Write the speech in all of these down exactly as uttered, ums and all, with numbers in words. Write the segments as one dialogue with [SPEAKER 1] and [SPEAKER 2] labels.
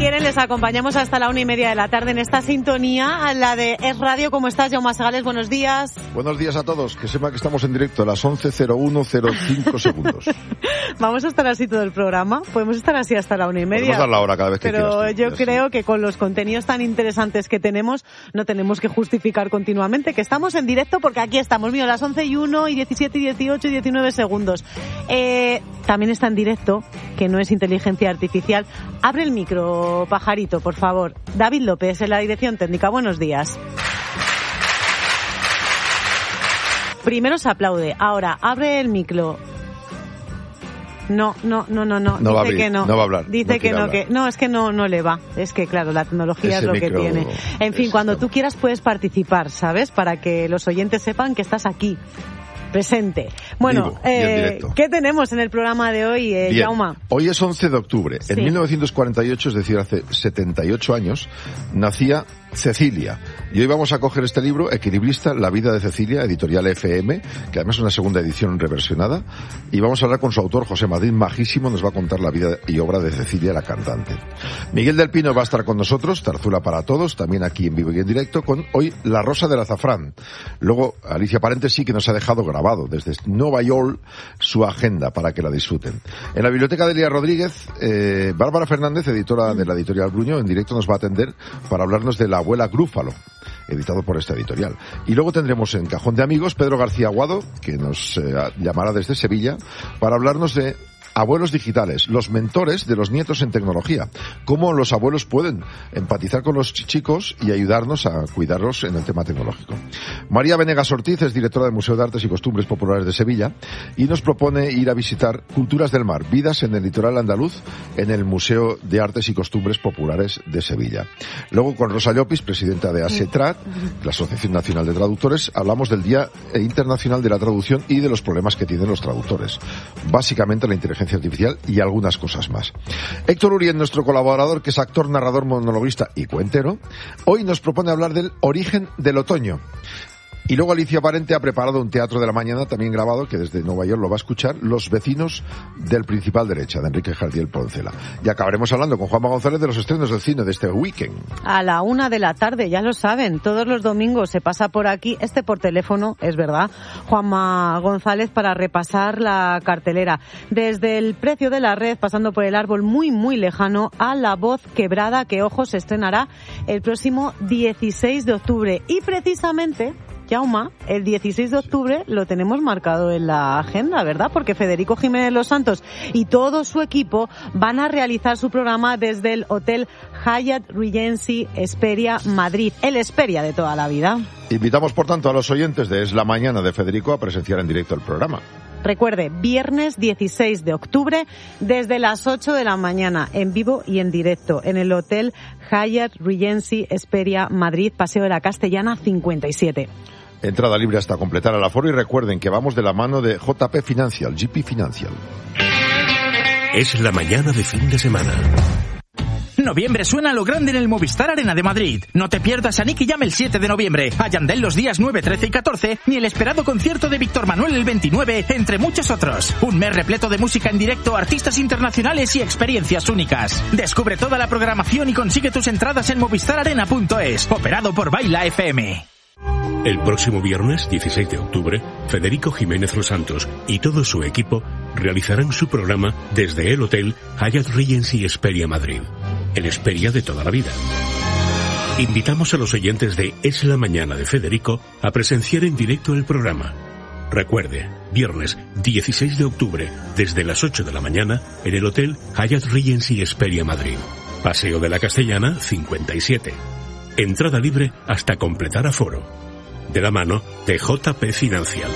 [SPEAKER 1] quieren, les acompañamos hasta la una y media de la tarde en esta sintonía, la de Es Radio. ¿Cómo estás, Jaume Segales? Buenos días.
[SPEAKER 2] Buenos días a todos. Que sepa que estamos en directo a las once cero uno cero cinco segundos.
[SPEAKER 1] Vamos a estar así todo el programa. Podemos estar así hasta la una y media.
[SPEAKER 2] Podemos dar la hora cada vez que
[SPEAKER 1] Pero
[SPEAKER 2] quieras.
[SPEAKER 1] yo creo que con los contenidos tan interesantes que tenemos, no tenemos que justificar continuamente que estamos en directo, porque aquí estamos. Mira, las once y uno y diecisiete y dieciocho y diecinueve segundos. Eh, también está en directo, que no es inteligencia artificial. Abre el micro, pajarito, por favor. David López, en la dirección técnica. Buenos días. Primero se aplaude. Ahora, abre el micro. No, no, no, no, no.
[SPEAKER 2] No
[SPEAKER 1] Dice
[SPEAKER 2] va a abrir,
[SPEAKER 1] que no.
[SPEAKER 2] no va a hablar.
[SPEAKER 1] Dice
[SPEAKER 2] no
[SPEAKER 1] que no,
[SPEAKER 2] hablar.
[SPEAKER 1] que no, es que no, no le va. Es que claro, la tecnología
[SPEAKER 2] Ese
[SPEAKER 1] es lo que
[SPEAKER 2] micro
[SPEAKER 1] tiene. En fin,
[SPEAKER 2] es-
[SPEAKER 1] cuando tú quieras puedes participar, ¿sabes? Para que los oyentes sepan que estás aquí, presente. Bueno,
[SPEAKER 2] Vivo y en
[SPEAKER 1] eh,
[SPEAKER 2] directo.
[SPEAKER 1] ¿qué tenemos en el programa de hoy, eh,
[SPEAKER 2] Bien,
[SPEAKER 1] Jauma?
[SPEAKER 2] hoy es once de octubre.
[SPEAKER 1] Sí.
[SPEAKER 2] En mil novecientos cuarenta y ocho, es decir, hace setenta y ocho años, nacía Cecilia. Y hoy vamos a coger este libro, Equilibrista, la vida de Cecilia, editorial F M, que además es una segunda edición reversionada, y vamos a hablar con su autor, José Madrid Majísimo, nos va a contar la vida y obra de Cecilia, la cantante. Miguel del Pino va a estar con nosotros, Tarzula para todos, también aquí en vivo y en directo, con hoy La Rosa del Azafrán. Luego, Alicia Parente sí que nos ha dejado grabado desde Nueva York su agenda para que la disfruten. En la biblioteca de Elia Rodríguez, eh, Bárbara Fernández, editora de la editorial Gruño, en directo nos va a atender para hablarnos de La abuela Grúfalo, editado por esta editorial. Y luego tendremos en Cajón de Amigos Pedro García Aguado, que nos eh, llamará desde Sevilla para hablarnos de abuelos digitales, los mentores de los nietos en tecnología. Cómo los abuelos pueden empatizar con los chicos y ayudarnos a cuidarlos en el tema tecnológico. María Venegas Ortiz es directora del Museo de Artes y Costumbres Populares de Sevilla y nos propone ir a visitar Culturas del Mar, vidas en el litoral andaluz, en el Museo de Artes y Costumbres Populares de Sevilla. Luego, con Rosa Llopis, presidenta de ASETRAD, la Asociación Nacional de Traductores, hablamos del Día Internacional de la Traducción y de los problemas que tienen los traductores. Básicamente la inteligencia artificial y algunas cosas más. Héctor Urien, nuestro colaborador, que es actor, narrador, monologuista y cuentero, hoy nos propone hablar del origen del otoño. Y luego Alicia Parente ha preparado un teatro de la mañana, también grabado, que desde Nueva York lo va a escuchar, Los vecinos del Principal Derecha, de Enrique Jardiel Poncela. Y acabaremos hablando con Juanma González de los estrenos del cine de este weekend.
[SPEAKER 1] A la una de la tarde, ya lo saben, todos los domingos se pasa por aquí, este por teléfono, es verdad, Juanma González, para repasar la cartelera. Desde El precio de la red, pasando por El árbol muy, muy lejano, a La voz quebrada, que, ojo, se estrenará el próximo dieciséis de octubre. Y precisamente, Jauma, el dieciséis de octubre lo tenemos marcado en la agenda, ¿verdad? Porque Federico Jiménez Los Santos y todo su equipo van a realizar su programa desde el Hotel Hyatt Regency Hesperia Madrid, el Hesperia de toda la vida.
[SPEAKER 2] Invitamos, por tanto, a los oyentes de Es la Mañana de Federico a presenciar en directo el programa.
[SPEAKER 1] Recuerde, viernes dieciséis de octubre, desde las ocho de la mañana, en vivo y en directo, en el Hotel Hyatt Regency Hesperia Madrid, Paseo de la Castellana cincuenta y siete.
[SPEAKER 2] Entrada libre hasta completar el aforo y recuerden que vamos de la mano de J P Financial, G P Financial.
[SPEAKER 3] Es la mañana de fin de semana.
[SPEAKER 4] Noviembre suena a lo grande en el Movistar Arena de Madrid. No te pierdas a Nicky Jam el siete de noviembre, a Yandel los días nueve, trece y catorce, ni el esperado concierto de Víctor Manuel el veintinueve, entre muchos otros. Un mes repleto de música en directo, artistas internacionales y experiencias únicas. Descubre toda la programación y consigue tus entradas en movistar arena punto es, operado por Baila F M.
[SPEAKER 3] El próximo viernes, dieciséis de octubre, Federico Jiménez Los Santos y todo su equipo realizarán su programa desde el Hotel Hyatt Regency Hesperia Madrid, el Hesperia de toda la vida. Invitamos a los oyentes de Es la Mañana de Federico a presenciar en directo el programa. Recuerde, viernes dieciséis de octubre, desde las ocho de la mañana, en el Hotel Hyatt Regency Hesperia Madrid, Paseo de la Castellana cincuenta y siete. Entrada libre hasta completar aforo. De la mano de J P Financial.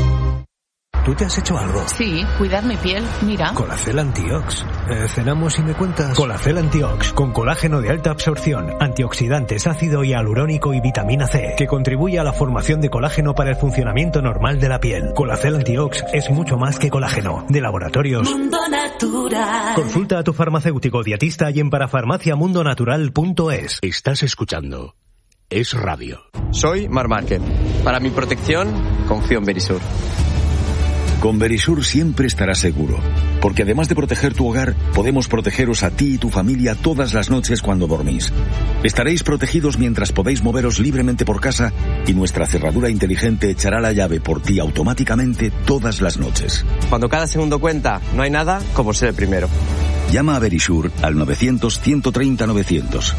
[SPEAKER 5] ¿Tú te has hecho algo?
[SPEAKER 6] Sí, cuidar mi piel, mira.
[SPEAKER 5] Colacel Antiox. Eh, cenamos y me cuentas. Colacel Antiox, con colágeno de alta absorción, antioxidantes, ácido hialurónico y vitamina C, que contribuye a la formación de colágeno para el funcionamiento normal de la piel. Colacel Antiox es mucho más que colágeno. De Laboratorios
[SPEAKER 7] Mundo Natural.
[SPEAKER 5] Consulta a tu farmacéutico dietista y en parafarmacia mundo natural punto es.
[SPEAKER 3] Estás escuchando Es Radio.
[SPEAKER 8] Soy Mar Márquez. Para mi protección, confío en Verisur.
[SPEAKER 7] Con Verisure siempre estarás seguro, porque además de proteger tu hogar, podemos protegeros a ti y tu familia todas las noches cuando dormís. Estaréis protegidos mientras podéis moveros libremente por casa y nuestra cerradura inteligente echará la llave por ti automáticamente todas las noches.
[SPEAKER 8] Cuando cada segundo cuenta, no hay nada como ser el primero.
[SPEAKER 7] Llama a Verisure al novecientos, ciento treinta, novecientos.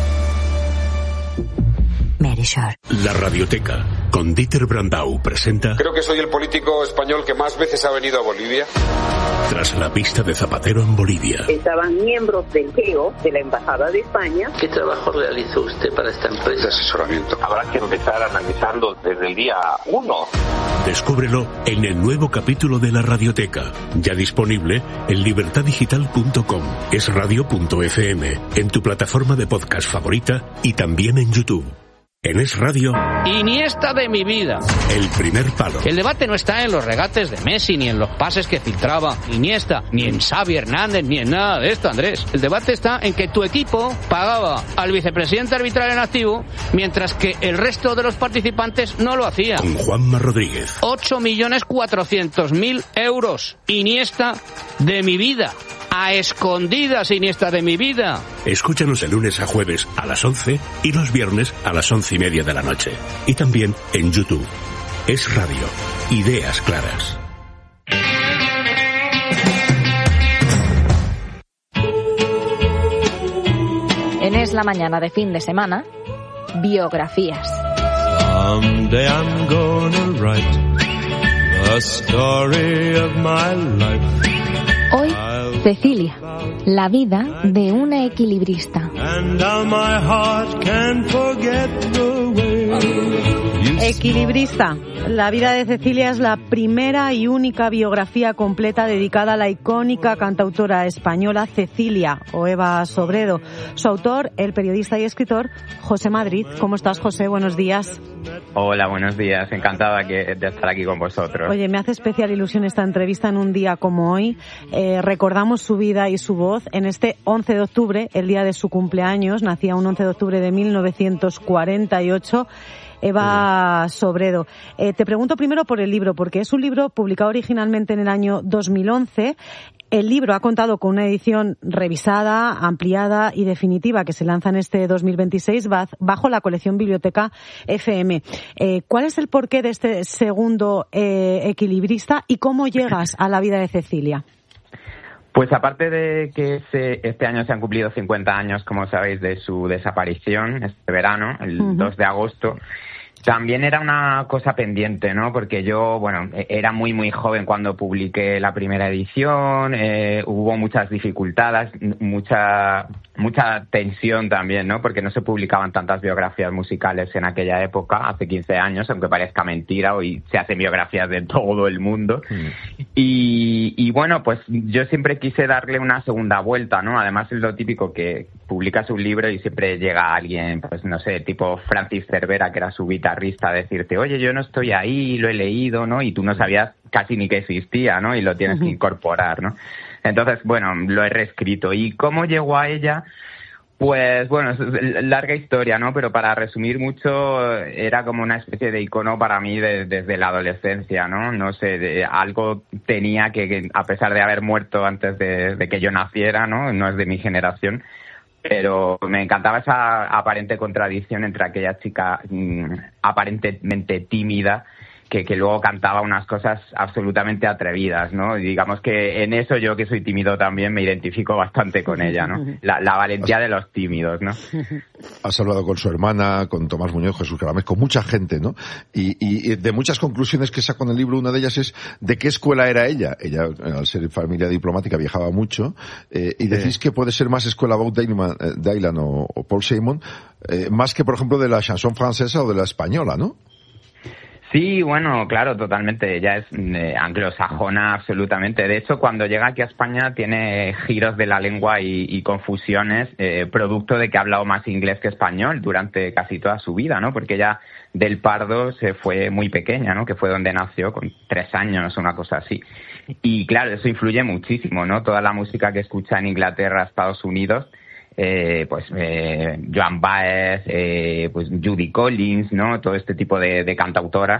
[SPEAKER 3] Verisure. La Radioteca, con Dieter Brandau, presenta...
[SPEAKER 9] Creo que soy el político español que más veces ha venido a Bolivia.
[SPEAKER 3] Tras la pista de Zapatero en Bolivia.
[SPEAKER 10] Estaban miembros del G E O, de la Embajada de España.
[SPEAKER 11] ¿Qué trabajo realizó usted para esta empresa?
[SPEAKER 9] De asesoramiento.
[SPEAKER 12] Habrá que empezar analizando desde el día uno.
[SPEAKER 3] Descúbrelo en el nuevo capítulo de la Radioteca, ya disponible en libertad digital punto com, es radio punto efe eme, en tu plataforma de podcast favorita y también en YouTube. En Es Radio...
[SPEAKER 13] Iniesta de mi vida.
[SPEAKER 3] El primer palo.
[SPEAKER 13] El debate no está en los regates de Messi, ni en los pases que filtraba Iniesta, ni en Xavi Hernández, ni en nada de esto, Andrés. El debate está en que tu equipo pagaba al vicepresidente arbitral en activo, mientras que el resto de los participantes no lo hacía.
[SPEAKER 3] Con Juanma Rodríguez.
[SPEAKER 13] ocho millones cuatrocientos mil euros. Iniesta de mi vida. A escondidas, Iniesta de mi vida.
[SPEAKER 3] Escúchanos de lunes a jueves a las once y los viernes a las once y media de la noche. Y también en YouTube. Es Radio. Ideas claras.
[SPEAKER 14] En Es la Mañana de fin de semana, biografías.
[SPEAKER 15] Someday I'm gonna write the story of my life.
[SPEAKER 14] Hoy, Cecilia, la vida de una equilibrista.
[SPEAKER 1] Equilibrista. La vida de Cecilia es la primera y única biografía completa dedicada a la icónica cantautora española Cecilia o Eva Sobredo. Su autor, el periodista y escritor José Madrid. ¿Cómo estás, José? Buenos días.
[SPEAKER 16] Hola, buenos días. Encantada que, de estar aquí con vosotros.
[SPEAKER 1] Oye, me hace especial ilusión esta entrevista en un día como hoy. Eh, recordamos su vida y su voz en este once de octubre, el día de su cumpleaños. Nacía un once de octubre de mil novecientos cuarenta y ocho. Eva Sobredo. Eh, te pregunto primero por el libro, porque es un libro publicado originalmente en el año dos mil once. El libro ha contado con una edición revisada, ampliada y definitiva que se lanza en este dos mil veintiséis bajo la colección Biblioteca Efe Eme. Eh, ¿Cuál es el porqué de este segundo eh, equilibrista y cómo llegas a la vida de Cecilia?
[SPEAKER 16] Pues aparte de que se, este año se han cumplido cincuenta años, como sabéis, de su desaparición, este verano, el uh-huh. dos de agosto, también era una cosa pendiente, ¿no? Porque yo, bueno, era muy, muy joven cuando publiqué la primera edición, eh, hubo muchas dificultades, mucha mucha tensión también, ¿no? Porque no se publicaban tantas biografías musicales en aquella época, hace quince años, aunque parezca mentira, hoy se hacen biografías de todo el mundo. Mm. Y, y bueno, pues yo siempre quise darle una segunda vuelta, ¿no? Además es lo típico que publicas un libro y siempre llega alguien, pues no sé, tipo Francis Cervera, que era su guitarrista, a decirte, oye, yo no estoy ahí, lo he leído, ¿no? Y tú no sabías casi ni que existía, ¿no? Y lo tienes uh-huh. que incorporar, ¿no? Entonces, bueno, lo he reescrito. ¿Y cómo llegó a ella? Pues, bueno, es larga historia, ¿no? Pero para resumir mucho, era como una especie de icono para mí de, desde la adolescencia, ¿no? No sé, de, algo tenía que, que, a pesar de haber muerto antes de, de que yo naciera, ¿no? No es de mi generación, pero me encantaba esa aparente contradicción entre aquella chica mmm, aparentemente tímida Que, que luego cantaba unas cosas absolutamente atrevidas, ¿no? Y digamos que en eso yo, que soy tímido también, me identifico bastante con ella, ¿no? La, la valentía de los tímidos, ¿no?
[SPEAKER 2] Has hablado con su hermana, con Tomás Muñoz, Jesús Caramés, con mucha gente, ¿no? Y, y de muchas conclusiones que saco en el libro, una de ellas es de qué escuela era ella. Ella, al ser familia diplomática, viajaba mucho, eh, y decís sí. que puede ser más escuela Bob Dylan, Dylan o, o Paul Simon, eh, más que, por ejemplo, de la chanson francesa o de la española, ¿no?
[SPEAKER 16] Sí, bueno, claro, totalmente. Ella es eh, anglosajona absolutamente. De hecho, cuando llega aquí a España tiene giros de la lengua y, y confusiones, eh, producto de que ha hablado más inglés que español durante casi toda su vida, ¿no? Porque ella del Pardo se fue muy pequeña, ¿no? Que fue donde nació, con tres años, una cosa así. Y claro, eso influye muchísimo, ¿no? Toda la música que escucha en Inglaterra, Estados Unidos, Eh, pues eh, Joan Baez, eh, pues Judy Collins, ¿no? Todo este tipo de, de cantautoras,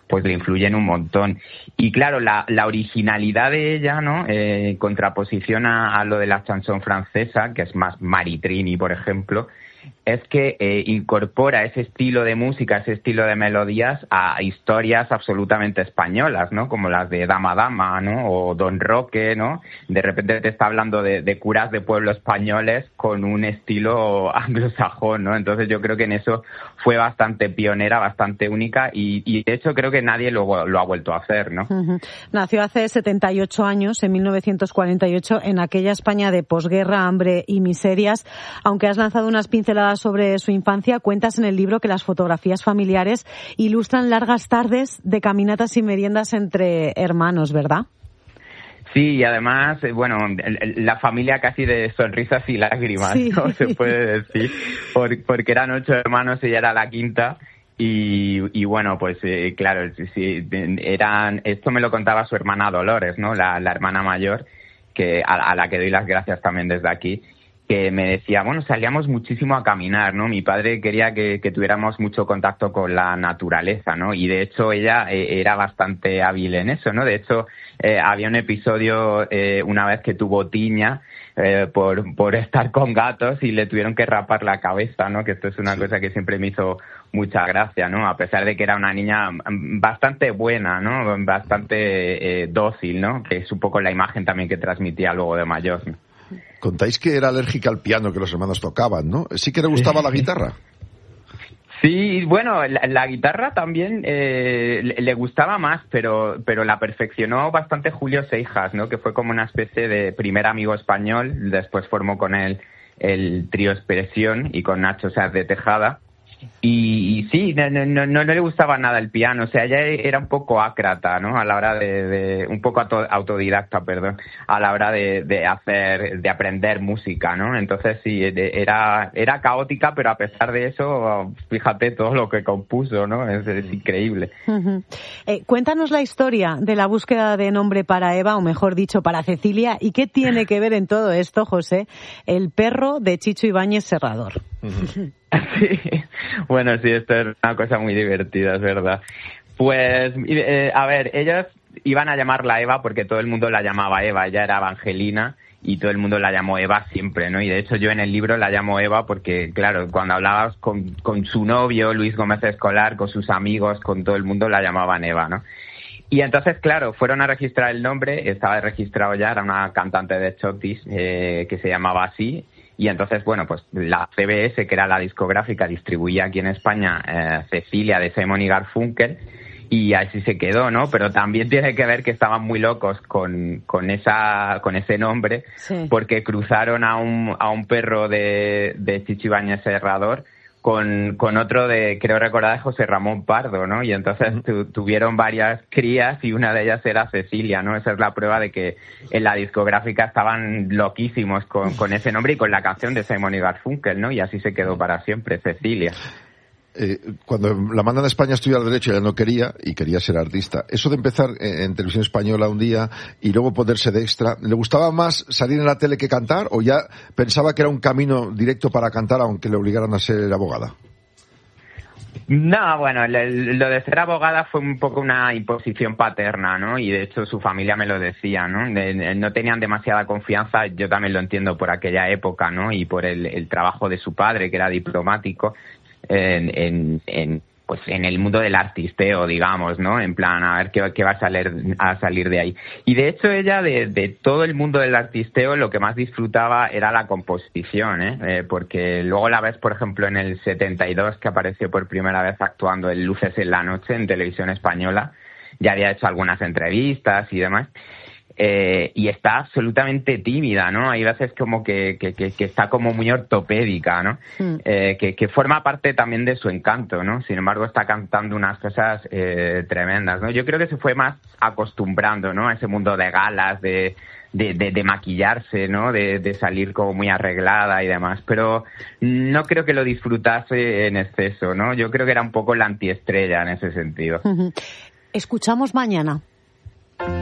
[SPEAKER 16] pues le influyen un montón. Y claro, la, la originalidad de ella, ¿no? Eh, en contraposición a, a lo de la chanson francesa, que es más Maritrini, por ejemplo, es que eh, incorpora ese estilo de música, ese estilo de melodías a historias absolutamente españolas, ¿no? Como las de Dama Dama, ¿no? O Don Roque, ¿no? De repente te está hablando de, de curas de pueblo españoles con un estilo anglosajón, ¿no? Entonces yo creo que en eso fue bastante pionera, bastante única y, y de hecho creo que nadie lo, lo ha vuelto a hacer, ¿no?
[SPEAKER 1] Uh-huh. Nació hace setenta y ocho años, en mil novecientos cuarenta y ocho, en aquella España de posguerra, hambre y miserias. Aunque has lanzado unas pinceladas sobre su infancia, cuentas en el libro que las fotografías familiares ilustran largas tardes de caminatas y meriendas entre hermanos, ¿verdad?
[SPEAKER 16] Sí, y además, bueno, la familia casi de sonrisas y lágrimas, sí. ¿no? Se puede decir, porque eran ocho hermanos y ella era la quinta. Y, y bueno, pues eh, claro, sí, eran, esto me lo contaba su hermana Dolores, ¿no? La, la hermana mayor, que a, a la que doy las gracias también desde aquí, que me decía, bueno, salíamos muchísimo a caminar, ¿no? Mi padre quería que, que tuviéramos mucho contacto con la naturaleza, ¿no? Y de hecho ella eh, era bastante hábil en eso, ¿no? De hecho, eh, había un episodio eh, una vez que tuvo tiña eh, por, por estar con gatos y le tuvieron que rapar la cabeza, ¿no? Que esto es una cosa que siempre me hizo mucha gracia, ¿no? A pesar de que era una niña bastante buena, ¿no? Bastante eh, dócil, ¿no? Que es un poco la imagen también que transmitía luego de mayor, ¿no?
[SPEAKER 2] Contáis que era alérgica al piano que los hermanos tocaban, ¿no? ¿Sí que le gustaba la guitarra?
[SPEAKER 16] Sí, bueno, la, la guitarra también eh, le, le gustaba más, pero pero la perfeccionó bastante Julio Seijas, ¿no? Que fue como una especie de primer amigo español, después formó con él el trío Expresión y con Nacho Sáez de Tejada. Y, y sí, no, no, no, no le gustaba nada el piano, o sea, ella era un poco ácrata, ¿no? A la hora de, de un poco autodidacta, perdón, a la hora de, de hacer, de aprender música, ¿no? Entonces sí, era, era caótica, pero a pesar de eso, fíjate todo lo que compuso, ¿no? Es, es increíble.
[SPEAKER 1] Uh-huh. Eh, cuéntanos la historia de la búsqueda de nombre para Eva, o mejor dicho, para Cecilia, y qué tiene que ver en todo esto, José, el perro de Chicho Ibáñez Serrador.
[SPEAKER 16] Uh-huh. Sí, bueno, sí, esto es una cosa muy divertida, es verdad. Pues, eh, a ver, ellos iban a llamarla Eva porque todo el mundo la llamaba Eva, ella era Evangelina y todo el mundo la llamó Eva siempre, ¿no? Y de hecho yo en el libro la llamo Eva porque, claro, cuando hablabas con, con su novio, Luis Gómez Escolar, con sus amigos, con todo el mundo la llamaban Eva, ¿no? Y entonces, claro, fueron a registrar el nombre, estaba registrado ya, era una cantante de chotis eh, que se llamaba así. Y entonces, bueno, pues la C B S, que era la discográfica, distribuía aquí en España eh, Cecilia de Simon y Garfunkel, y así se quedó, ¿no? Pero también tiene que ver que estaban muy locos con, con esa con ese nombre, sí. Porque cruzaron a un a un perro de, de Chicho Ibáñez Serrador con, con otro de, creo recordar, de José Ramón Pardo, ¿no? Y entonces tu, tuvieron varias crías y una de ellas era Cecilia, ¿no? Esa es la prueba de que en la discográfica estaban loquísimos con, con ese nombre y con la canción de Simon y Garfunkel, ¿no? Y así se quedó para siempre, Cecilia.
[SPEAKER 2] Eh, cuando la mandan a España a estudiar Derecho, ella no quería, y quería ser artista. Eso de empezar en, en televisión española un día y luego ponerse de extra, ¿le gustaba más salir en la tele que cantar o ya pensaba que era un camino directo para cantar aunque le obligaran a ser abogada?
[SPEAKER 16] No, bueno, lo de ser abogada fue un poco una imposición paterna, ¿no? Y de hecho su familia me lo decía, ¿no? De, no tenían demasiada confianza, yo también lo entiendo por aquella época, ¿no? Y por el, el trabajo de su padre, que era diplomático. En, en, en pues en el mundo del artisteo, digamos, ¿no? En plan, a ver qué, qué va a salir a salir de ahí. Y de hecho ella, de, de todo el mundo del artisteo, lo que más disfrutaba era la composición, ¿eh? Eh, porque luego la ves, por ejemplo, en el setenta y dos, que apareció por primera vez actuando en Luces en la Noche, en Televisión Española, ya había hecho algunas entrevistas y demás. Eh, y está absolutamente tímida, ¿no? Hay veces como que, que, que, que está como muy ortopédica, ¿no? Mm. Eh, que, que forma parte también de su encanto, ¿no? Sin embargo, está cantando unas cosas eh, tremendas, ¿no? Yo creo que se fue más acostumbrando, ¿no? A ese mundo de galas, de, de, de, de maquillarse, ¿no? De, de salir como muy arreglada y demás. Pero no creo que lo disfrutase en exceso, ¿no? Yo creo que era un poco la antiestrella en ese sentido.
[SPEAKER 1] Uh-huh. Escuchamos mañana